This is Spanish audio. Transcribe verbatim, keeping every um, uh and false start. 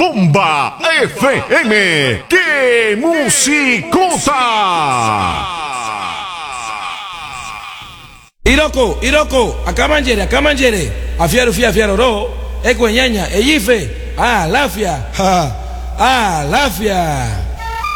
Bomba F M. ¡Qué musicota! Iroko, Iroko, acá manjere, acá manjere. Afiaru fia fiaroro, ecueñaña, eyife, ah, lafia, ja, ah, lafia.